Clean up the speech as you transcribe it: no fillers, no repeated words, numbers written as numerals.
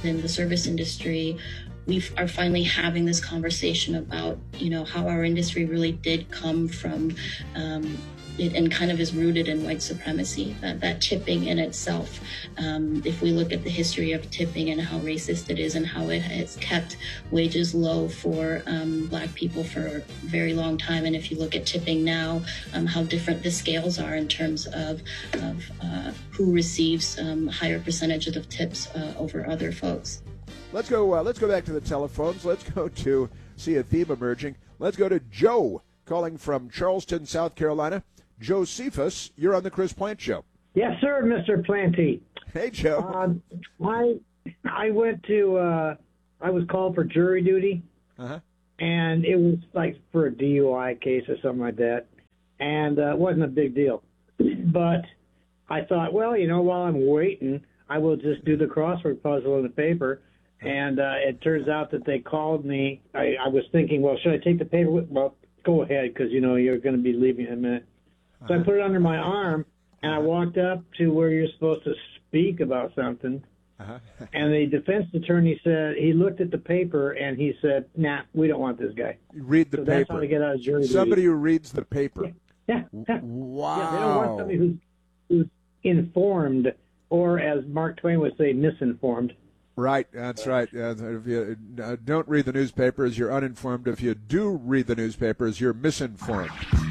within the service industry, we are finally having this conversation about, how our industry really did come from it, and kind of is rooted in white supremacy, that tipping in itself. If we look at the history of tipping and how racist it is and how it has kept wages low for Black people for a very long time. And if you look at tipping now, how different the scales are in terms of who receives higher percentages of tips over other folks. Let's go back to the telephones. Let's go to see a theme emerging. Let's go to Joe calling from Charleston, South Carolina. Josephus, you're on the Chris Plante Show. Yes, sir, Mr. Plante. Hey, Joe. I went to, I was called for jury duty, and it was like for a DUI case or something like that, and it wasn't a big deal. But I thought, well, while I'm waiting, I will just do the crossword puzzle in the paper, and it turns out that they called me. I was thinking, well, should I take the paper? Well, go ahead, because, you're going to be leaving in a minute. So I put it under my arm, and I walked up to where you're supposed to speak about something. And the defense attorney said, he looked at the paper, and he said, nah, we don't want this guy. Read the paper. That's how to get out of jury duty. Somebody who reads the paper. Yeah. Wow. Yeah, they don't want somebody who's informed, or as Mark Twain would say, misinformed. Right, that's right. If you don't read the newspapers, you're uninformed. If you do read the newspapers, you're misinformed.